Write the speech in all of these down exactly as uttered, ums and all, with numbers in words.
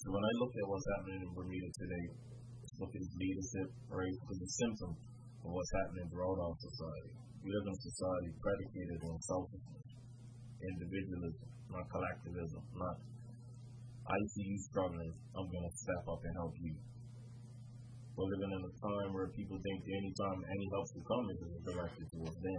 So when I look at what's happening in Bermuda today, look at its leadership, right? Because it's a symptom of what's happening throughout our society. We live in a society predicated on selfishness, individualism, not collectivism, not I see you struggling, I'm going to step up and help you. We're living in a time where people think anytime any help will come, it is directed towards them.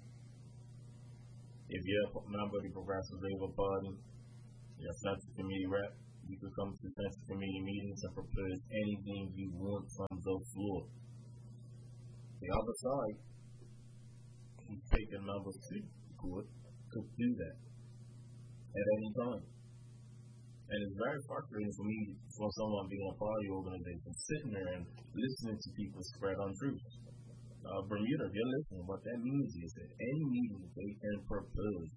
If you're a member of the Progressive Labor Party, you're a Central Committee rep, you could come to Central Committee meetings and propose anything you want from the floor. The other side, who's taking numbers to court, could do that at any time. And it's very frustrating for me, for someone being a party organization, sitting there and listening to people spread untruths. Uh, Bermuda, if you're listening, what that means is that any meeting they can propose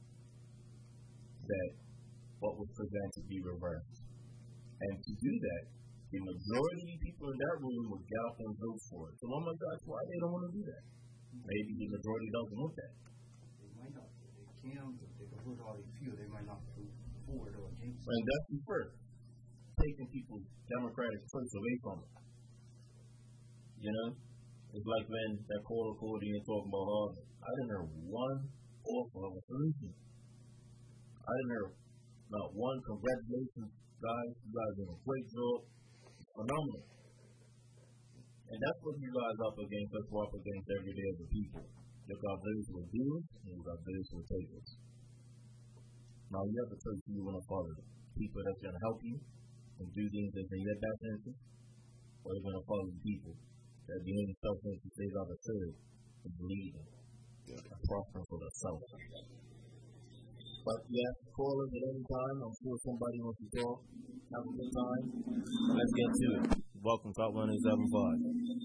that what was presented be reversed. And to do that, the majority of people in that room will get up and vote for it. So, oh my God, why they don't want to do that? Maybe the majority doesn't want that. They might not. They can, they can vote all they feel. They might not vote for it or against it. And that's the first. Taking people's democratic choice away from them. You know? It's like when that call accordion talking about Harvard. I didn't hear one offer of a solution. I didn't hear not one congratulations, guys. You guys did a great job. Phenomenal. And that's what you guys up against, that's what up against every day of the people. You got those who are doers, and you got those who are takers. Now you have a choice who you want to follow. People that's going to help you and do things that's in your best interest, or you're going to follow the people that the only self-interest they got to serve is leading and prospering for themselves. But yeah, call us at any time. I'm sure somebody wants to talk. Have a good time. Let's get to it. Welcome to Top one eight seven five.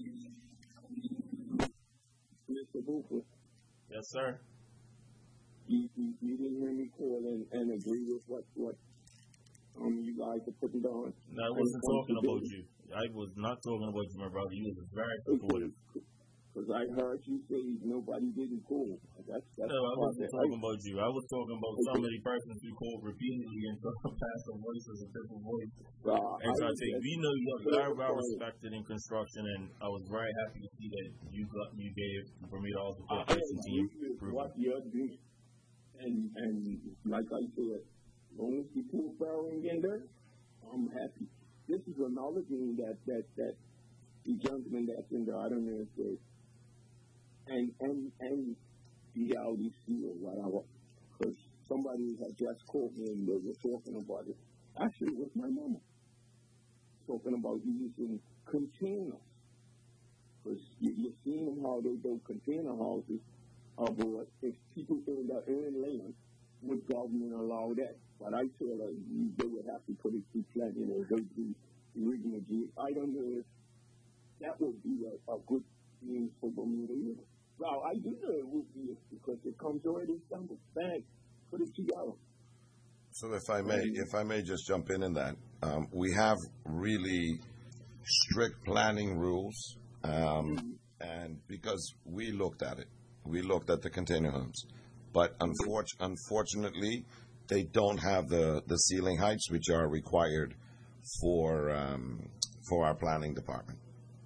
Mister Boofer. Yes, sir. You, you, you didn't hear me call and, and agree with what, what um, you guys are putting down. No, I wasn't I talking about you. I was not talking about you, my brother. You was very supportive. Because I heard you say nobody didn't call. That's, that's no, I wasn't talking I, about you. I was talking about okay. some of the persons who called repeatedly and passed some voices, a different voice. Uh, and so I, I say, we know you are very well respected in construction, and I was very happy to see that you got you gave Bermuda all the corporation team. What you're doing. And, and like I said, as long as you pull barrel in there, I'm happy. This is another thing that, that, that the gentleman that's in there, I don't know if they And and and the L D C or whatever, because somebody had just called me and they were talking about it. Actually, it was my mama talking about using containers, because you, you're seeing how they build container houses. About if people in the earned land, would government allow that? But I feel like they would have to put it through planning or go through the original G. I don't know if that would be a, a good thing for Bermuda either. Well, I do know it would be because it comes already assembled. Bang, put it together. So if I may, if I may just jump in in that, um, we have really strict planning rules, um, mm-hmm. and because we looked at it, we looked at the container homes, but unfor- unfortunately, they don't have the, the ceiling heights which are required for um, for our planning department.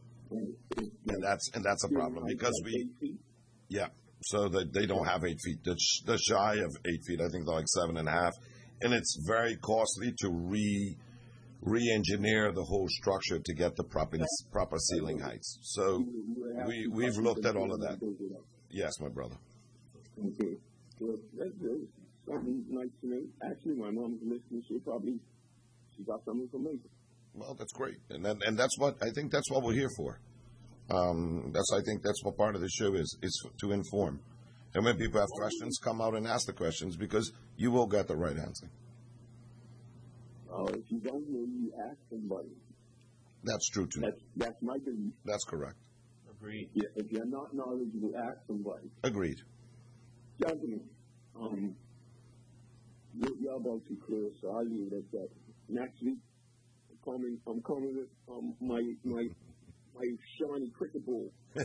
And that's and that's a problem because we, yeah. So that they don't have eight feet. They're, they're shy of eight feet. I think they're like seven and a half, and it's very costly to re re-engineer the whole structure to get the proper proper ceiling heights. So we we've looked at all of that. Yes, my brother. Okay, well, that's good. Something nice to know. Actually, my mom's listening. She probably she got some information. Well, that's great, and that, and that's what I think. That's what we're here for. Um, that's I think that's what part of the show is is to inform. And when people have questions, come out and ask the questions because you will get the right answer. Uh, if you don't know, you ask somebody. That's true too. That's, that's my belief. That's correct. Agreed. Yeah, if you're not knowledgeable, ask somebody. Agreed. Gentlemen, um, you're about to close, so I'll leave it at that. Next week, I'm coming, I'm coming with um, my my my shiny cricket ball. Hey,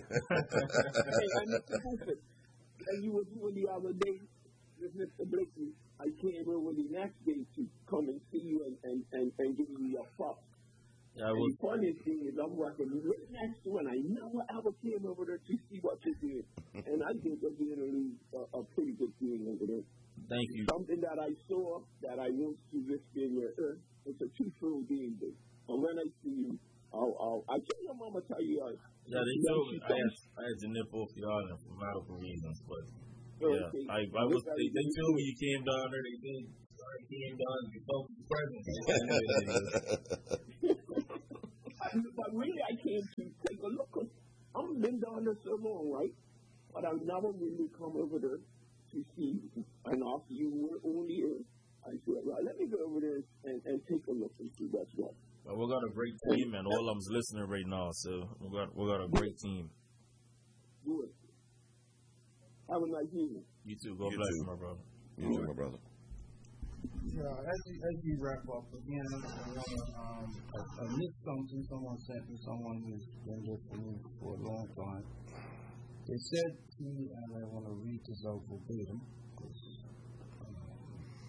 I Mister Buford, and you were doing the other day with Mister Blakely. I came over the next day to come and see you and, and and, and, and giving me your props. Yeah, and well, the funniest thing is I'm working right next to it, and I never ever came over there to see what you're doing. And I think you're doing a, really, a, a pretty good thing over there. Thank you. Something that I saw that I want to risk in your earth. It's a two-fold being there. And when I see you, I'll, I'll, I tell your mama tell you. Uh, yeah, they told me I had, I had to nip off the island for medical reasons, but yeah, okay. I, I was. They, they told me you came down there. They did. I came down. You felt the presence. But really, I came to take a look. I've been down there so long, right? But I've never really come over there to see. And after you were only here, I said, well, let me go over there and, and take a look and see what's what. Well, we got a great team, and all of them's listening right now. So we got we got a great team. Good. Have a nice evening. You too. God You bless too. you, my brother. You too, my brother. Yeah, as we, as we wrap up again, I want to, um, I, I missed something someone sent me, someone who's been there for me for a long time. They said to me, and I want to read this out verbatim, because, um,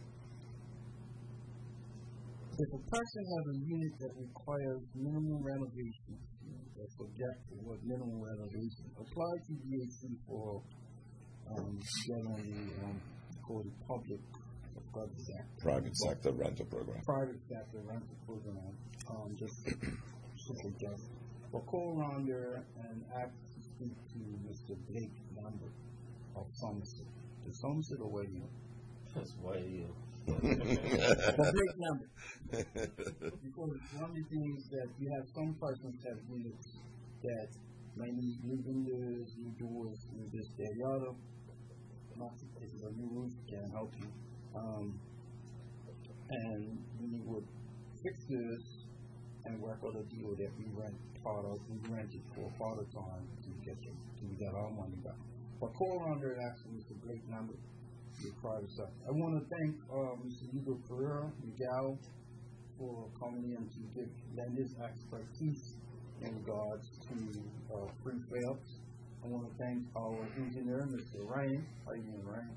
if a person has a unit that requires minimum renovation, that's objective what minimum renovation, apply to D A C for um, getting the um, called the public private sector. Private sector rental program. Private sector rental program. Um, just simply just. Well, call around there and ask to speak to Mister Blake Lambert of Somerset. The Somerset or Wayne? That's why you. But Blake Lambert. Because one of the things that you have some persons have units that may need new windows, new doors, new this, that, the other. Not to take a new roof can help you. Um, and we would fix this and work out a deal that we rent part of, we rent it for part of time to get you, to get our money back. But call on there actually is a great number to private sector. I want to thank uh, Mister Hugo Pereira, Miguel, for coming in to give lend his expertise in regards to uh, free fails. I want to thank our engineer, Mister Ryan. How are you doing, Ryan?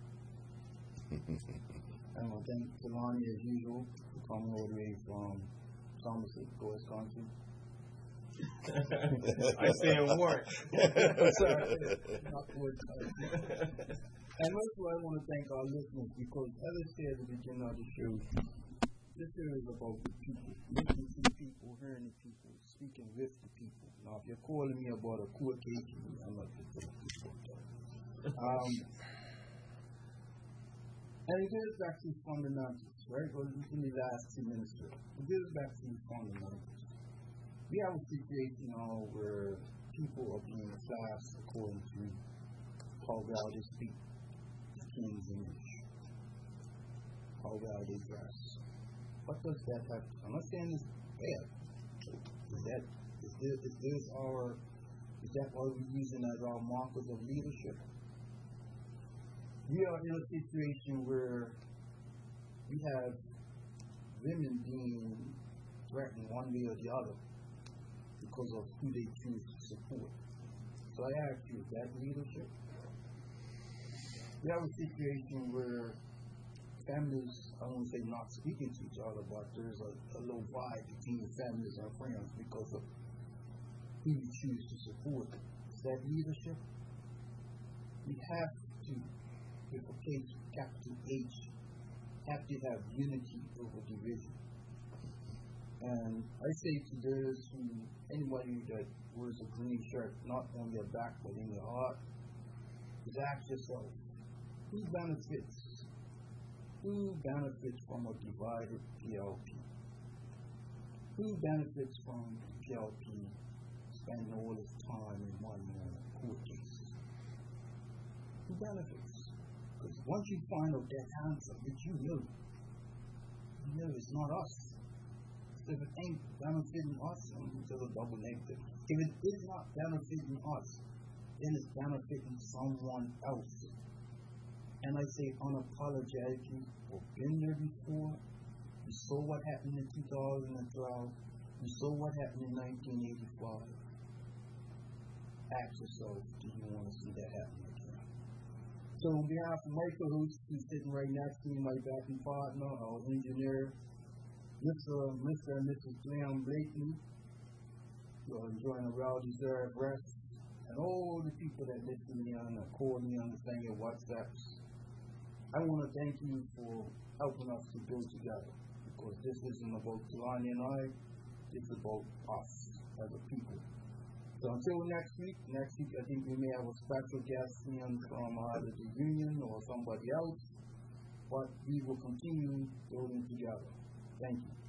And I want to thank Delani, as usual, for coming all the way from Somerset, Wisconsin. I say it work. Sorry, not Wisconsin. And also, I want to thank our listeners because, as I said at the beginning of the show, this show is about the people, listening to the people, hearing the people, speaking with the people. Now, if you're calling me about a court case, I'm not the people. Um, and it goes back to fundamentals, right? Well, in the last two minutes, it goes back to fundamentals. We have a situation now where people are being classed according to how well they speak the King's English, how well they dress. What does that have? I'm not saying it's bad. Is that is this, is this our is that what we're using as our markers of leadership? We are in a situation where we have women being threatened one way or the other because of who they choose to support. So I ask you, is that leadership? We have a situation where families, I won't say not speaking to each other, but there's a, a little vibe between families and friends because of who you choose to support. Is that leadership? We have to, with a case, capital H, have to have unity over division. And I say to those who, anybody that wears a green shirt, not on their back but in their heart, is ask yourself, who benefits? Who benefits from a divided P L P? Who benefits from P L P spending all its time in one man court cases? Who benefits? Because once you find out that answer, which you know, you know it's not us. So if it ain't benefiting us, I'm going to a double negative. If it is not benefiting us, then it's benefiting someone else. And I say unapologetically, we've been there before. We saw what happened in two thousand twelve. We saw what happened in nineteen eighty-five. Ask yourself, do you want to see that happen again? So on behalf of Michael, who's, who's sitting right next to me, my backing partner, our engineer, Mister Mister and Missus Leon Blakely, you're enjoying a well-deserved rest. And all the people that listen to me on the call me on the thing and WhatsApps, I want to thank you for helping us to build together. Because this isn't about Jelani and I, it's about us as a people. So until next week, next week I think we may have a special guest in from either the union or somebody else, but we will continue building together. Thank you.